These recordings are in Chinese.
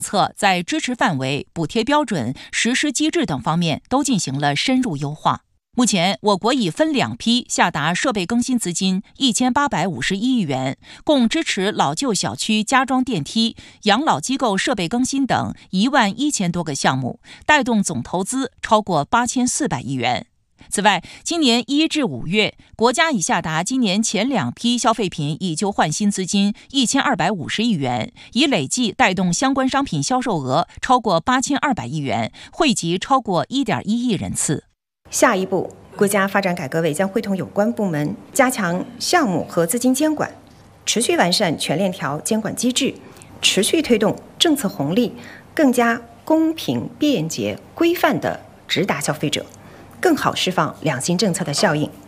策在支持范围、补贴标准、实施机制等方面都进行了深入优化。目前，我国已分2批下达设备更新资金1851亿元，共支持老旧小区加装电梯、养老机构设备更新等11000多个项目，带动总投资超过8400亿元。此外，今年1至5月，国家已下达今年前2批消费品以旧换新资金1250亿元，已累计带动相关商品销售额超过8200亿元，惠及超过1.1亿人次。 下一步，国家发展改革委将会同有关部门加强项目和资金监管，持续完善全链条监管机制，持续推动政策红利更加公平、便捷、规范地直达消费者，更好释放两性政策的效应。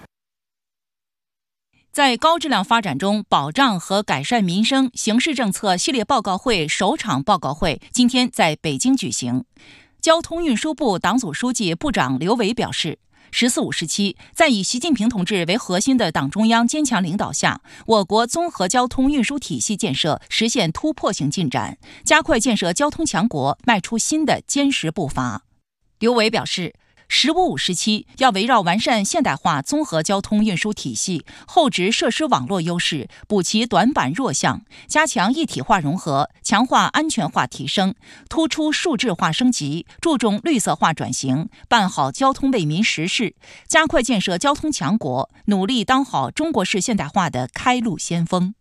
在高质量发展中保障和改善民生形势政策系列报告会首场报告会今天在北京举行。交通运输部党组书记、部长刘伟表示，“14、5时期，在以习近平同志为核心的党中央坚强领导下，我国综合交通运输体系建设实现突破性进展，加快建设交通强国迈出新的坚实步伐。”刘伟表示，“15、5时期，要围绕完善现代化综合交通运输体系，厚植设施网络优势，补其短板弱项，加强一体化融合，强化安全化提升，突出数字化升级，注重绿色化转型，办好交通为民实事，加快建设交通强国，努力当好中国式现代化的开路先锋。”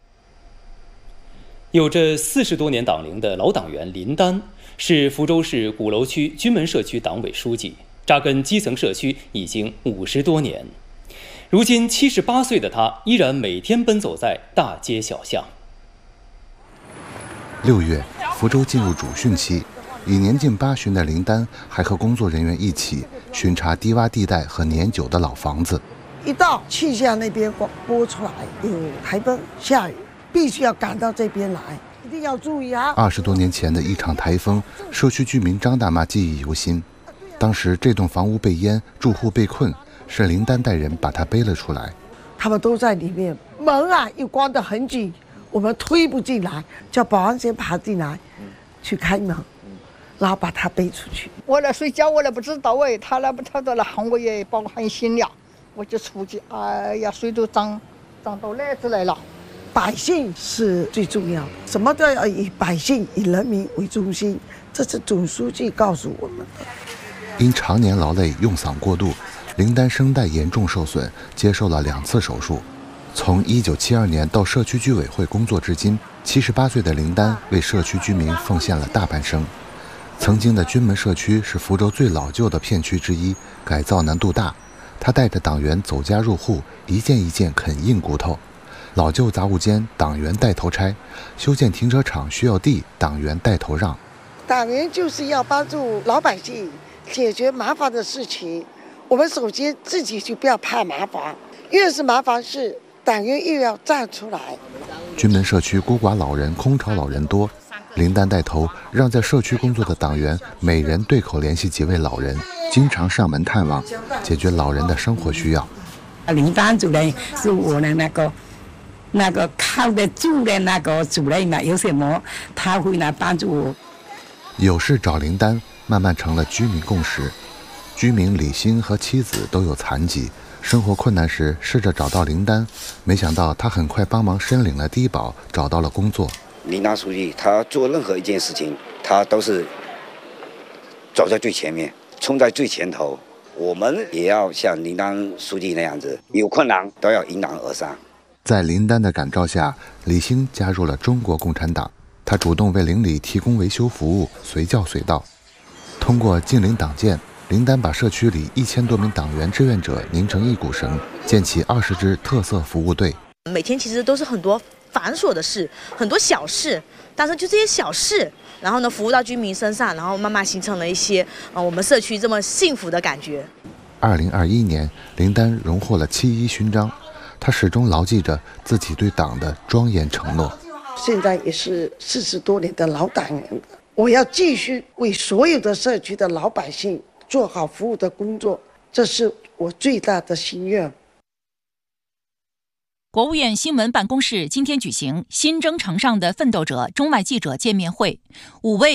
有着40多年党龄的老党员林丹，是福州市鼓楼区军门社区党委书记。扎根基层社区已经50多年，如今78岁的他依然每天奔走在大街小巷。 6月，福州进入主汛期，已年近80的林丹还和工作人员一起巡查低洼地带和年久的老房子。 一到气象那边播出来有台风下雨，必须要赶到这边来，一定要注意啊！20 多年前的一场台风，社区居民张大妈记忆犹新。当时这栋房屋被淹，住户被困，是林丹带人把他背了出来。 他们都在里面，门啊又关得很紧，我们推不进来，叫保安先爬进来去开门，然后把他背出去。 我来睡觉，我来不知道哎，他在那喊我也把我喊醒了，我就出去，哎呀，水都涨到哪子来了。 百姓是最重要，什么都要以百姓、以人民为中心，这是总书记告诉我们的。 因常年劳累、用嗓过度，林丹声带严重受损，接受了2次手术。从1972年到社区居委会工作至今，78岁的林丹为社区居民奉献了大半生。曾经的军门社区是福州最老旧的片区之一，改造难度大。他带着党员走家入户，一件一件啃硬骨头。老旧杂物间，党员带头拆；修建停车场需要地，党员带头让。 党员就是要帮助老百姓解决麻烦的事情，我们首先自己就不要怕麻烦，越是麻烦事，党员越要站出来。 军门社区孤寡老人、空巢老人多，林丹带头让在社区工作的党员每人对口联系几位老人，经常上门探望，解决老人的生活需要。 林丹主任是我的那个靠得住的那个主任嘛，有什么他会来帮助我。 有事找林丹，慢慢成了居民共识。居民李兴和妻子都有残疾，生活困难时试着找到林丹，没想到他很快帮忙申领了低保，找到了工作。 林丹书记他做任何一件事情，他都是走在最前面，冲在最前头。我们也要像林丹书记那样子，有困难都要迎难而上。 在林丹的感召下，李兴加入了中国共产党。他主动为邻里提供维修服务，随叫随到。通过近邻党建，林丹把社区里1000多名党员志愿者拧成一股绳，建起20支特色服务队。 每天其实都是很多繁琐的事，很多小事，但是就这些小事，然后呢服务到居民身上，然后慢慢形成了一些我们社区这么幸福的感觉。 2021年，林丹荣获了7·1勋章，他始终牢记着自己对党的庄严承诺。 现在也是40多年的老党员了，我要继续为所有的社区的老百姓做好服务的工作，这是我最大的心愿。 国务院新闻办公室今天举行新征程上的奋斗者中外记者见面会，5位